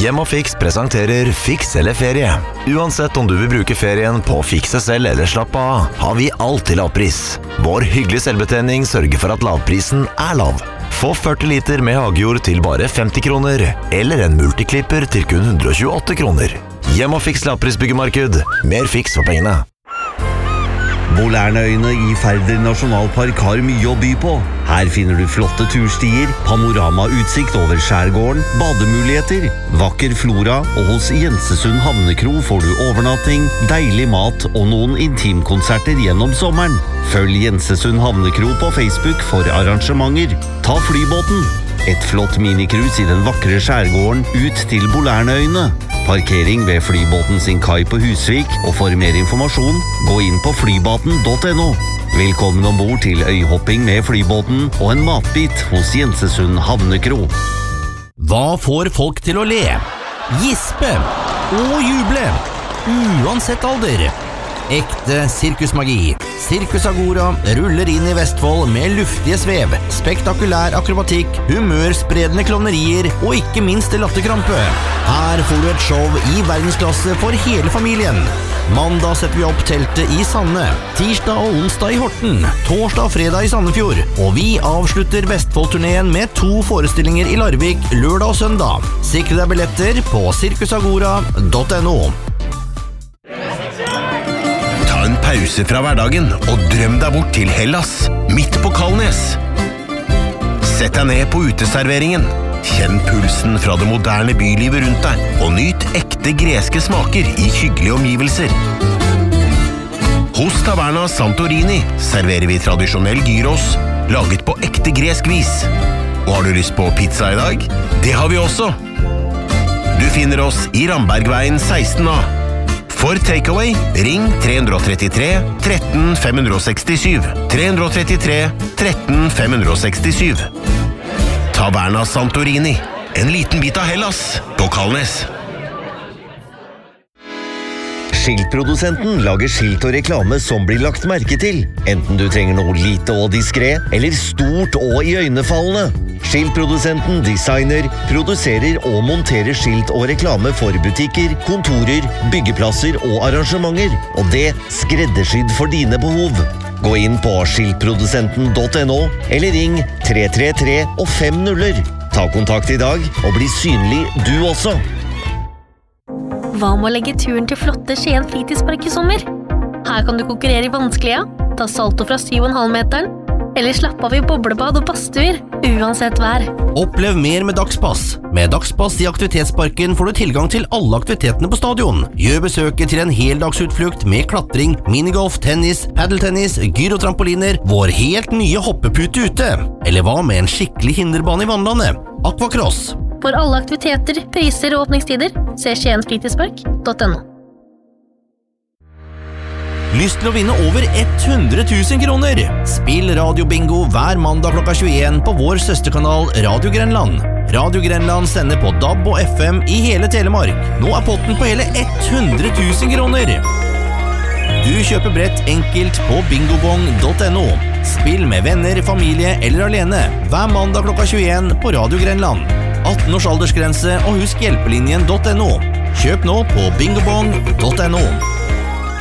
Hjem og Fiks presenterer Fiks eller ferie. Uansett om du vil bruke ferien på å fikse selv eller slappe av, har vi alt til lavpris. Vår hyggelige selvbetjening sørger for at lavprisen er lav. Få 40 liter med hagejord til bare 50 kroner, eller en multiklipper til kun 128 kroner. Hjem og Fiks lavprisbyggemarked. Mer fiks for pengene. Bolærneøyene i Færder nasjonalpark har mye å by på. Her finner du flotte turstier, panoramautsikt over skjærgården, bademuligheter, vakker flora, og hos Jensesund Havnekro får du overnatting, deilig mat og noen intimkonserter gjennom sommeren. Følg Jensesund Havnekro på Facebook for arrangementer. Ta flybåten! Et flott minikrus i den vakre skjærgården ut til Bolærneøyene. Parkering ved flybåten sin kai på Husvik, og for mer informasjon, gå inn på flybaten.no. Velkommen ombord til øyhopping med flybåten og en matbit hos Jensesund Havnekro. Hva får folk til å le? Gispe og juble, uansett alder. Ekte sirkusmagi. Sirkus Agora ruller inn i Vestfold med luftige svev, spektakulær akrobatikk, humørspredende klovnerier og ikke minst latterkrampe. Her får du et show i verdensklasse for hele familien. Mandag setter vi opp teltet i Sande, tirsdag og onsdag i Horten, torsdag og fredag i Sandefjord, og vi avslutter Vestfold-turneen med 2 forestillinger i Larvik lørdag og søndag. Sikre deg billetter på cirkusagora.no. En pause fra hverdagen og drøm deg bort til Hellas, midt på Kalnes. Sett deg ned på uteserveringen. Kjenn pulsen fra det moderne bylivet rundt deg, og nyt ekte greske smaker i hyggelige omgivelser. Hos Taverna Santorini serverer vi tradisjonell gyros, laget på ekte gresk vis. Og har du lyst på pizza i dag? Det har vi også. Du finner oss i Rambergveien 16A. For takeaway, ring 333 13 567. 333 13 567. Taverna Santorini. En liten bit av Hellas på Kalnes. Skiltprodusenten lager skilt og reklame som blir lagt merke til, enten du trenger noe lite og diskret, eller stort og iøynefallende. Skiltprodusenten designer, produserer og monterer skilt og reklame for butikker, kontorer, byggeplasser og arrangementer, og det skreddersydd for dine behov. Gå inn på skiltprodusenten.no, eller ring 333 og 5 nuller. Ta kontakt i dag og bli synlig du også. Hva med å legge turen til flotte Skien fritidspark i sommer? Her kan du konkurrere i vanskelige, ta salto fra 7,5 meteren, eller slappe av i boblebad og badstuer, uansett vær. Opplev mer med Dagspass. Med Dagspass i aktivitetsparken får du tilgang til alle aktivitetene på stadion. Gjør besøket til en heldagsutflukt med klatring, minigolf, tennis, paddeltennis, gyrotrampoliner, vår helt nye hoppepute ute. Eller hva med en skikkelig hinderbane i vannlandet? Aquacross. For alle aktiviteter, priser og åpningstider, se skiensfritidspark.no. Lyst til å vinne over 100 000 kroner? Spill Radio Bingo hver mandag klokka 21 på vår søsterkanal Radio Grenland. Radio Grenland sender på DAB og FM i hele Telemark. Nå er potten på hele 100 000 kroner. Du kjøper brett enkelt på bingobong.no. Spill med venner, familie eller alene hver mandag klokka 21 på Radio Grenland. 18 års aldersgrense og husk hjelpelinjen.no. Kjøp nå på bingobong.no.